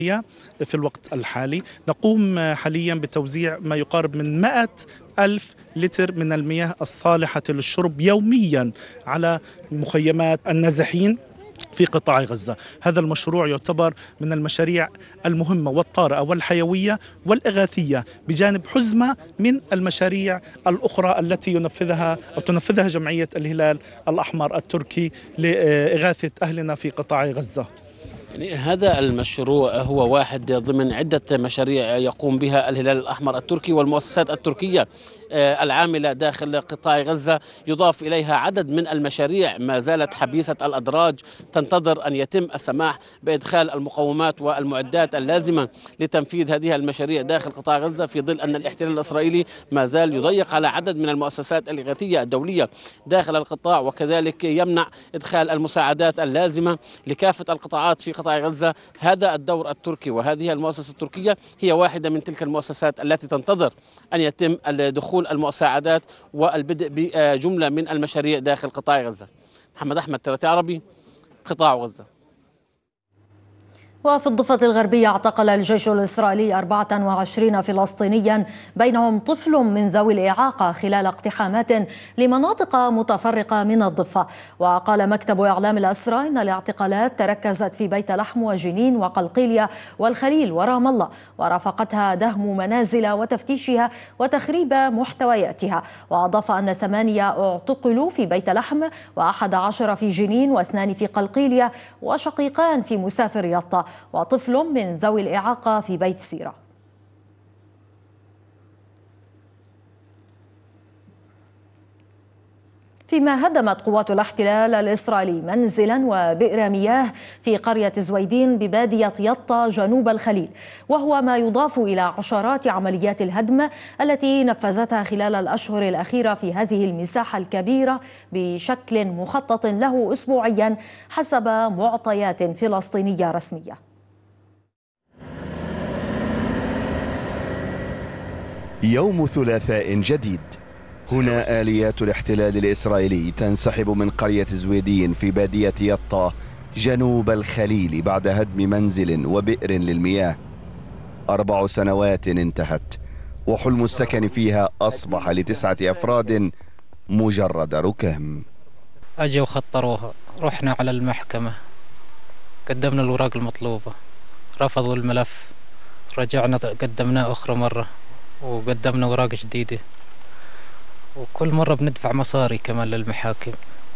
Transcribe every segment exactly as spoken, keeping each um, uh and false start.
في الوقت الحالي. نقوم حاليا بتوزيع ما يقارب من مئة ألف لتر من المياه الصالحة للشرب يوميا على مخيمات النازحين في قطاع غزة. هذا المشروع يعتبر من المشاريع المهمة والطارئة والحيوية والإغاثية بجانب حزمة من المشاريع الأخرى التي ينفذها أو تنفذها جمعية الهلال الأحمر التركي لإغاثة أهلنا في قطاع غزة. يعني هذا المشروع هو واحد ضمن عدة مشاريع يقوم بها الهلال الأحمر التركي والمؤسسات التركية العاملة داخل قطاع غزة، يضاف إليها عدد من المشاريع ما زالت حبيسة الأدراج تنتظر أن يتم السماح بإدخال المقومات والمعدات اللازمة لتنفيذ هذه المشاريع داخل قطاع غزة، في ظل أن الاحتلال الإسرائيلي ما زال يضيق على عدد من المؤسسات الإغاثية الدولية داخل القطاع، وكذلك يمنع إدخال المساعدات اللازمة لكافة القطاعات في قطاع غزة. هذا الدور التركي وهذه المؤسسة التركية هي واحدة من تلك المؤسسات التي تنتظر أن يتم الدخول المساعدات والبدء بجملة من المشاريع داخل قطاع غزة. محمد أحمد، ترتي عربي، قطاع غزة. وفي الضفة الغربية اعتقل الجيش الإسرائيلي أربعة وعشرين فلسطينيا بينهم طفل من ذوي الإعاقة خلال اقتحامات لمناطق متفرقة من الضفة. وقال مكتب إعلام الأسرى إن الاعتقالات تركزت في بيت لحم وجنين وقلقيلية والخليل ورام الله، ورافقتها دهم منازل وتفتيشها وتخريب محتوياتها. وأضاف أن ثمانية اعتقلوا في بيت لحم وأحد عشر في جنين واثنان في قلقيلية وشقيقان في مسافر يطا وطفل من ذوي الإعاقة في بيت سيرة. فيما هدمت قوات الاحتلال الإسرائيلي منزلا وبئر مياه في قرية زويدين ببادية يطا جنوب الخليل، وهو ما يضاف إلى عشرات عمليات الهدم التي نفذتها خلال الأشهر الأخيرة في هذه المساحة الكبيرة بشكل مخطط له أسبوعيا حسب معطيات فلسطينية رسمية. يوم ثلاثاء جديد، هنا آليات الاحتلال الإسرائيلي تنسحب من قرية زويدين في بادية يطا جنوب الخليل بعد هدم منزل وبئر للمياه. أربع سنوات انتهت وحلم السكن فيها أصبح لتسعة أفراد مجرد ركام. أجوا وخطروها، رحنا على المحكمة، قدمنا الأوراق المطلوبة، رفضوا الملف، رجعنا قدمناه أخرى مرة وقدمنا أوراق جديدة، وكل مرة بندفع مصاري كمان للمحاكم.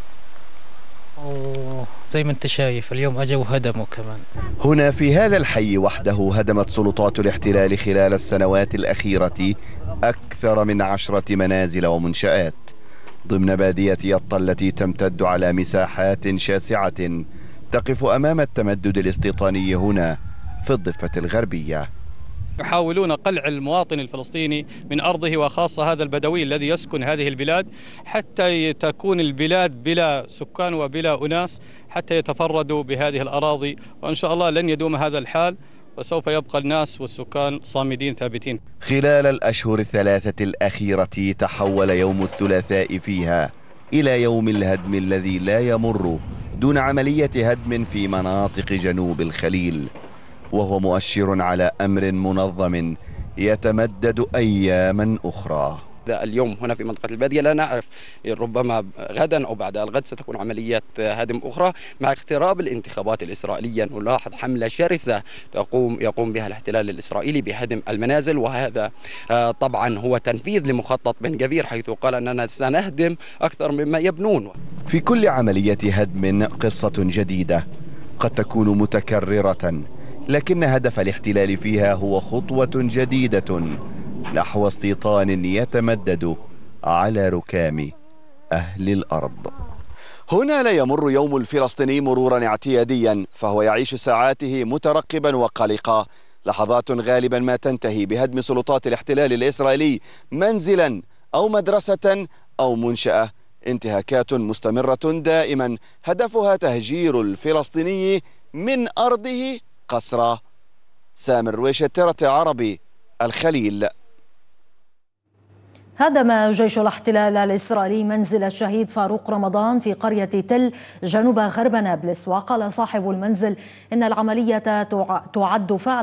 وزي ما انت شايف اليوم اجوا وهدموا كمان. هنا في هذا الحي وحده هدمت سلطات الاحتلال خلال السنوات الأخيرة أكثر من عشرة منازل ومنشآت ضمن بادية يطا التي تمتد على مساحات شاسعة تقف أمام التمدد الاستيطاني هنا في الضفة الغربية. يحاولون قلع المواطن الفلسطيني من أرضه، وخاصة هذا البدوي الذي يسكن هذه البلاد، حتى تكون البلاد بلا سكان وبلا أناس، حتى يتفردوا بهذه الأراضي. وإن شاء الله لن يدوم هذا الحال، وسوف يبقى الناس والسكان صامدين ثابتين. خلال الأشهر الثلاثة الأخيرة تحول يوم الثلاثاء فيها إلى يوم الهدم الذي لا يمر دون عملية هدم في مناطق جنوب الخليل، وهو مؤشر على أمر منظم يتمدد أياما أخرى. اليوم هنا في منطقة البادية لا نعرف، ربما غدا أو بعد الغد ستكون عمليات هدم أخرى. مع اقتراب الانتخابات الإسرائيلية نلاحظ حملة شرسة تقوم يقوم بها الاحتلال الإسرائيلي بهدم المنازل، وهذا طبعا هو تنفيذ لمخطط بن جفير، حيث قال أننا سنهدم أكثر مما يبنون. في كل عملية هدم قصة جديدة قد تكون متكررة، لكن هدف الاحتلال فيها هو خطوة جديدة نحو استيطان يتمدد على ركام أهل الأرض. هنا لا يمر يوم الفلسطيني مرورا اعتياديا، فهو يعيش ساعاته مترقبا وقلقا، لحظات غالبا ما تنتهي بهدم سلطات الاحتلال الإسرائيلي منزلا أو مدرسة أو منشأة، انتهاكات مستمرة دائما هدفها تهجير الفلسطيني من أرضه قسرة. سامر رويشة، ترتي عربي، الخليل. هدم جيش الاحتلال الإسرائيلي منزل الشهيد فاروق رمضان في قرية تل جنوب غرب نابلس، وقال صاحب المنزل إن العملية تعد فعلا